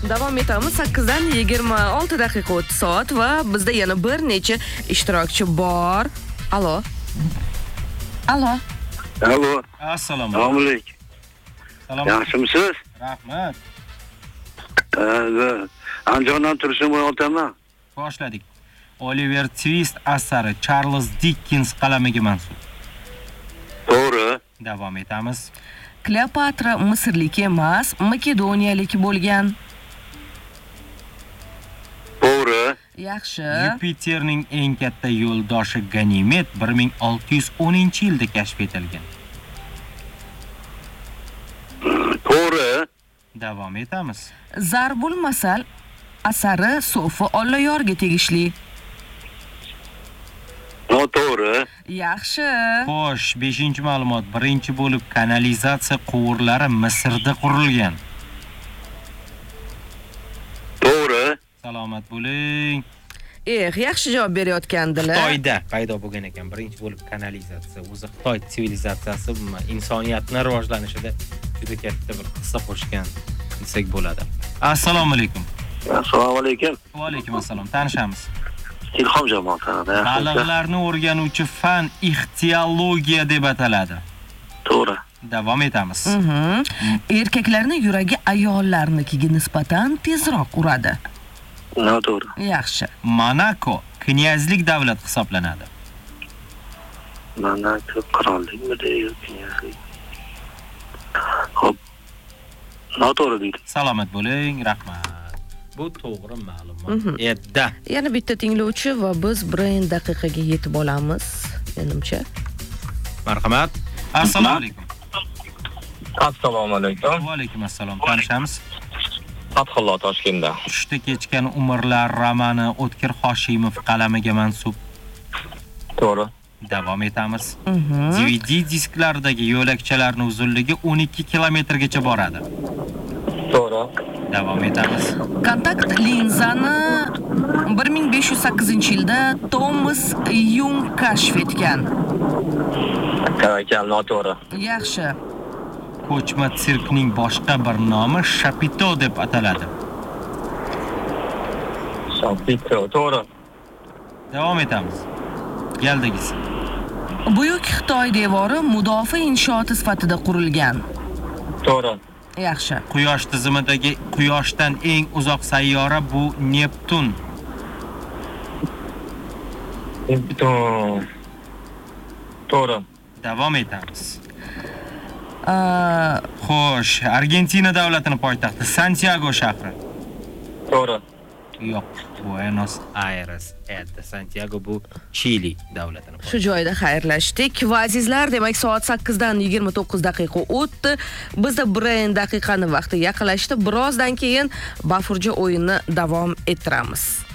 Davom etamiz. 8dan 26 daqiqa o'tdi soat va bizda yana bir necha ishtirokchi bor. Alo. Alo. Alo. Assalomu Assalomu alaykum. Yaxshimisiz? Rahmat. Andijondan turishim o'taman. Boshladik. Oliver Twist asari Charles Dickens qalamiga mansub. To'g'ri. Davom etamiz. Kleopatra Misrlik emas, Makedoniyalik bo'lgan. To'g'ri. Yaxshi. Yupiterning eng katta yo'ldoshi Ganimed 1610-yilda kashf etilgan. To'g'ri. Davom etamiz. Zarbul Masal asari Sofi Olloyorga tegishli. Noto'g'ri. Yaxshi. Xo'sh, 5-ma'lumot. Birinchi bo'lib kanalizatsiya quvurlari Misrda qurilgan. To'g'ri. Salomat bo'ling. Yaxshi javob berayotgandilar. Xitoyda paydo bo'lgan ekan birinchi bo'lib kanalizatsiya. O'zi Xitoy sivilizatsiyasi insoniyatni rivojlanishida juda katta bir hissa qo'shgan desak bo'ladi. Assalomu alaykum. Assalomu alaykum. Va alaykum assalom. Tanishamiz. Ilhom jamoatida. Baliqlarni o'rganuvchi fan ixtiologiya deb ataladi. To'g'ri. Davom etamiz. Erkaklarning yuragi ayollarnikiga nisbatan tezroq uradi. Noto'g'ri. Yaxshi. Monaco knyazlik davlat hisoblanadi. Monaco qirollikmi yoki Xo'p. Noto'g'ri deydi. Salomat bo'ling, rahmat. Bu to'g'ri ma'lumot edi. Yana bitta tinglovchi va biz brain daqiqaga yetib olamiz, menimcha. Marhamat. Assalomu alaykum. Assalomu alaykum. Va alaykum assalom. Tanishamiz. Fathullo Toshkentda. Tushda kechgan umrlar romani O'tkir Hoshimov qalamiga mansub. To'g'ri. Davom etamiz. DVD disklardagi yo'lakchalarning uzunligi 12 kilometrgacha boradi. To'g'ri. Davom etamiz. Kontakt linzani 1508-yilda Thomas Young kashf etgan. Noto'g'ri. Yaxshi. Ko'chma sirkning boshqa bir nomi Shapito deb ataladi. Shapito, to'g'ri. Davom etamiz. Galdagisi. Buyuk Xitoy devori mudofaa inshooti sifatida qurilgan. To'g'ri. Yaxshi. Quyosh tizimidagi Quyoshdan eng uzoq sayyora bu Neptun. To'g'ri. Davom etamiz. Xo'sh, Argentina davlatining poytaxti Santiago shahri. To'g'ri. Yo'q, Buenos Aires edi. Santiago bu Chili davlatining Shu joyda xayrlashdik. Va azizlar, demak soat 8dan 29 daqiqa o'tdi. Bizda brain daqiqani vaqti yaqinlashdi. Birozdan keyin Bafurja o'yinni davom ettiramiz.